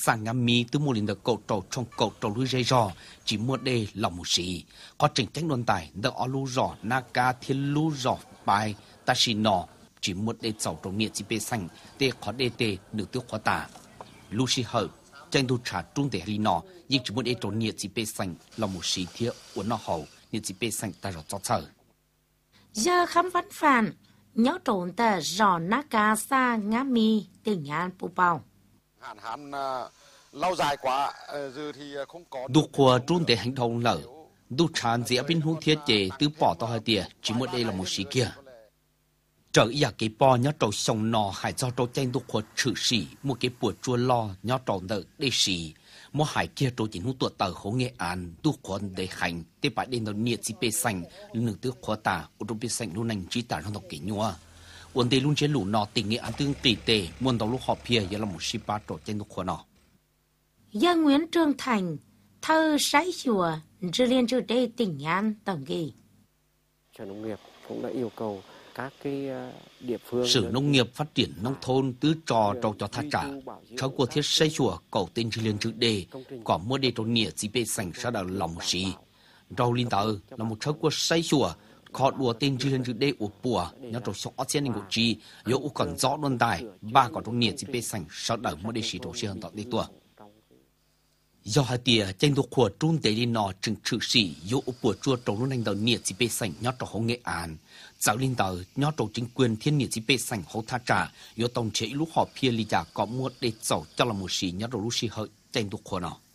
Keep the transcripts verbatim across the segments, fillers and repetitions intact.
sang ngắm mi từ mua liền được cột trầu trong cột trầu lưới dây rò chỉ mua đê lòng một xì có trình tránh luân tài được ở lú rò naka thiên lú rò bài ta xì nọ chỉ mua đê sầu trầu nhiệt chỉ bê xanh tê khó đê tê được tiêu khó tả lú xì hở tranh đu trà trung để li nọ nhưng chỉ mua đê trầu nhiệt chỉ bê xanh lòng một xì thiệt uốn nọ hậu nhiệt chỉ bê xanh ta rò cho chờ giờ khám văn phản nhớ trộn tờ rò naka sa ngá mi tỉnh an pu bao hạn hán lâu dài quá giờ thì không có đu qua trung để hành động lở đu tràn dễ bên hung thiết chế từ bỏ to hai tia chỉ một đây là một xí kia trở ý cái bò nhớ trâu sông nò hải do trâu tranh đu qua chữ xỉ một cái bùa chua lo nhớ trâu nợ để xỉ một hải kia trâu chỉ hung tuột tờ hố nghệ an đu qua để hành để bãi đền đầu nhiệt chỉ bê xanh nửa tứ khoa tả của trâu bê xanh luôn nành chỉ tả trong đọc kỹ nhua vấn đề luôn chế lũ nọ tình nghệ an tương tỷ tề muôn đầu lúc họp pia giờ là một xí ba trâu tranh đu qua nọ Gia Nguyễn Trương Thành, thơ sái chùa, dư liên dư đê tỉnh An, tổng kỳ. Sở Nông nghiệp cũng đã yêu cầu các cái địa phương. Sở Nông nghiệp phát triển nông thôn tứ trò trâu cho thác trả. Cháu của thiết sái chùa cầu tên dư liên dư đê, có mua đê trâu nhẹ chỉ bê sành ra đào lòng xí. Rau linh tờ là một cháu của sái chùa, khó đùa tên dư liên dư đê ủ bùa, nhớ trâu sọc ớt xên ngụ chi, yếu ủ còn rõ luôn tài, ba có trâu nhẹ chỉ bê sành ra đào mua đê xí trâu xí hơn tọt đê tua. Do hai tia tranh đua khua trung tế đi nọ trừng trự sĩ yếu của chua trâu luôn anh đầu nhiệt chỉ bê sành nhót trâu hậu nghệ an giáo linh tờ nhót trâu chính quyền thiên nhiệt chỉ bê sành hậu tha trả yếu tổng chế lúc họ pia li trả có mua để giàu cho là một sĩ nhót trâu lúc sĩ hợi tranh đua khua nọ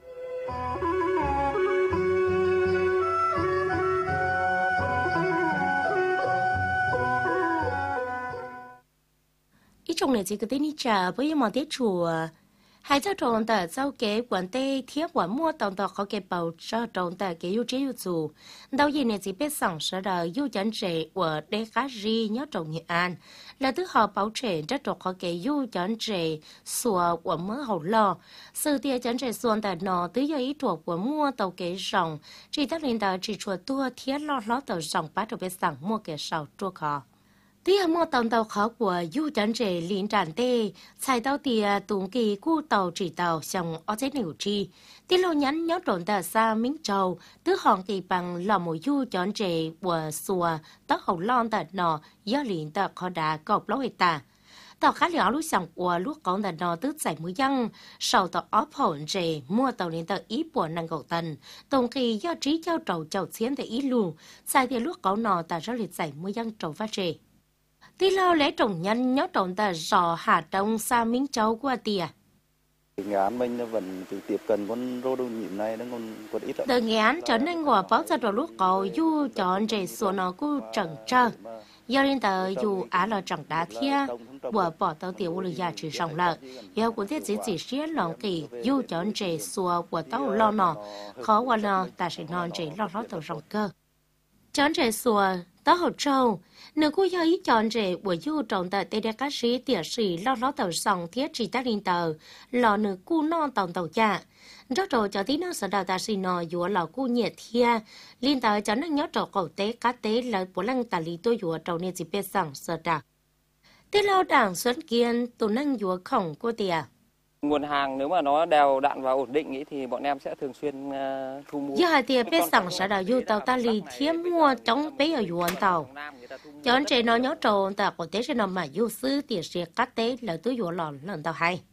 Ít trong này chỉ có tên đi trả với một tiết chùa hai cho trộn tờ sau kế quản tê thiết quản mua tổng tờ khó kế bầu cho trộn tờ kế ưu chế ưu chủ đầu gì này chỉ biết sẵn sở đờ ưu chấn trẻ của đế khá ri nhớ trộn Nghệ An là thứ họ bảo trẻ rất trộn khó kế ưu chấn trẻ xùa của mớ hậu lo sự tia chấn trẻ xuân tờ nọ tứ do ý thuộc của mua tàu kế rộng chỉ tác lên tờ chỉ chùa tua thiết lo lo tờ rộng bát rồi biết sẵn mua kế sầu chua khó tia mua tàu tàu khó của du chấn trẻ liên tràn tê xài tàu tia tùng kỳ cu tàu chỉ tàu xong ở trên nẻo chi tia lâu nhắn nhớ trộn tờ xa miếng trầu tứ hòn kỳ bằng lò mùi du chấn trẻ của xùa tớ hậu lon tờ nọ do liên tờ khó đá cọp lối ta tàu khá liao lúc xong của lúc con tờ nọ tứ giải mũi dân sau tàu ốp hồn trẻ mua tàu liên tờ ý của năng cầu tần tùng kỳ do trí châu trầu trầu xiên tờ ý lù xài tia lúc con nọ tờ rất liệt giải mũi dân trầu phát trẻ tí lâu lễ trồng nhân nhớ trồng tờ rò hà đông xa miếng châu qua tìa. Nghệ An mình nó vẫn tiếp cận con rô đô nhịn này nó còn còn ít. Từ Nghệ An trở nên ngồi báo ra rồi lúc cậu du chọn rể xuân nó cũng trần trơ. Do lên tờ dù á là trần đá thia, vừa bỏ tàu tiểu lưu gia trừ rộng lợi. Do cũng thiết chỉ chỉ riết lòng kỳ du chọn rể xuân của tàu lo nọ, khó qua nọ ta sẽ non rể lo lo tàu rộng cơ. Chọn rể xuân tớ hậu trâu, nếu cô giáo ý chọn rể của du trồng tờ tê đê cát sĩ tỉa sĩ lo lo tờ sòng thiết chỉ tác linh tờ, lò nữ cu non tòng tàu chạ. Rất rồi cho tí nó sẽ đào ta sĩ nò dùa lò cu nhiệt thia, linh tờ cho nó nhớ trò cầu tế cát tế là bộ lăng tà lý tôi dùa trầu nên chỉ biết sẵn sở đặc. Thế lâu đảng xuân kiên tù năng dùa khổng cô tìa. Nguồn hàng nếu mà nó đều đặn và ổn định ý, thì bọn em sẽ thường xuyên uh, thu mua. Giờ hai tiệp biết sẵn sẽ đào du tàu ta lì thiếm mua chống bế ở yuan tàu. Cho anh trẻ nó nhớ trộn tàu của tế sẽ nằm mà du sư tiệt siệt cắt tế là túi yuan lòn lần tàu hay.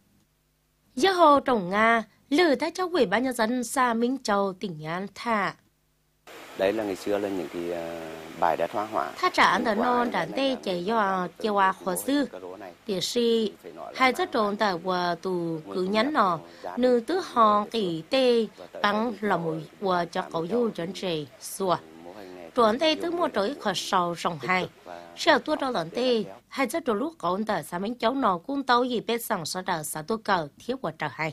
Giờ hồ trồng Nga, lử thái cháu quỷ ban nhân dân xa Minh Châu tỉnh An thả. Đấy là ngày xưa là những cái uh, bài đất hoa hỏa. Tha trả anh tờ non đàn tê chạy do chiều hòa khó sư. Tiệt si, hai giấc trộn tờ của tù cứ nhắn nọ, nữ tứ hòn kỳ tê bằng là mùi của cho cậu du chân trẻ xua. Trộn tê tứ mua trối khó sầu rộng hai. Sở tua trò lần tê, hai giấc trộn lúc cậu tờ xa Minh Châu nọ cũng tàu gì bếp sẵn sở đờ xa tua cờ thiếu của trở hai.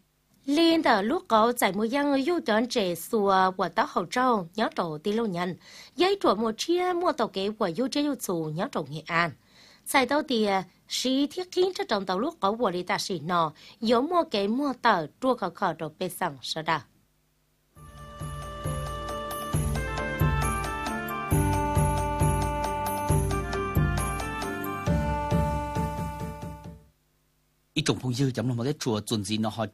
Liên tờ lúc có giải mùi dân du chọn trẻ xùa của tàu hậu trâu nhớ trổ tí lâu nhận. Giấy trộn một chia mua tàu kế của du chế du xù nhớ trổ Nghệ An. Xài tàu tìa, sĩ thiết khiến cho trong tàu lúc có của lý ta sĩ nọ, giống mua kế mua tờ trua khờ khờ trổ bê sẵn sở đà. Ý trồng phong dư chấm là một cái chùa chuẩn gì nó họ